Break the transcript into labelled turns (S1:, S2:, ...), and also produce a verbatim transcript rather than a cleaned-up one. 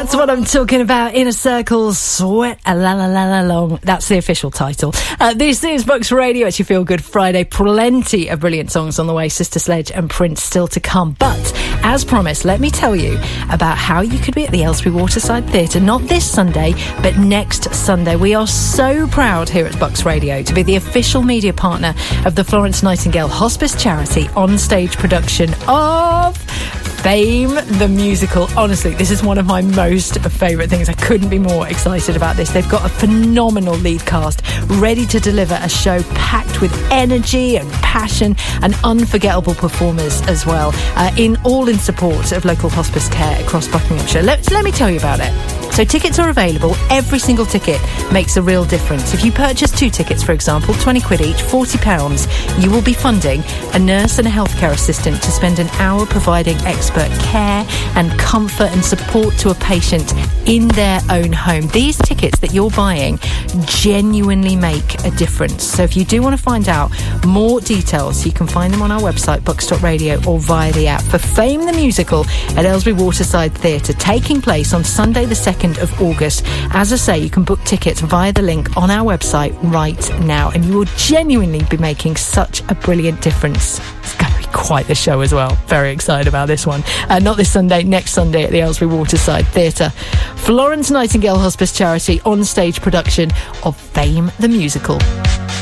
S1: That's what I'm talking about. Inner Circle, Sweat a la la la la long. That's the official title. Uh, this is Bucks Radio. It's your Feel Good Friday. Plenty of brilliant songs on the way. Sister Sledge and Prince still to come. But as promised, let me tell you about how you could be at the Aylesbury Waterside Theatre, not this Sunday, but next Sunday. We are so proud here at Bucks Radio to be the official media partner of the Florence Nightingale Hospice Charity on-stage production of Fame the Musical. Honestly, this is one of my most favourite things. I couldn't be more excited about this. They've got a phenomenal lead cast ready to deliver a show packed with energy and passion and unforgettable performers as well, uh, in all in support of local hospice care across Buckinghamshire. Let, let me tell you about it. So tickets are available. Every single ticket makes a real difference. If you purchase two tickets, for example, twenty quid each, forty pounds, you will be funding a nurse and a healthcare assistant to spend an hour providing expert care and comfort and support to a patient in their own home. These tickets that you're buying genuinely make a difference. So if you do want to find out more details, you can find them on our website, bucks dot radio, or via the app. For Fame the Musical at Aylesbury Waterside Theatre, taking place on Sunday the second of August. As I say, you can book tickets via the link on our website right now, and you will genuinely be making such a brilliant difference. It's going to be quite the show as well. Very excited about this one. Uh, not this Sunday, next Sunday at the Aylesbury Waterside Theatre. Florence Nightingale Hospice Charity on-stage production of Fame the Musical.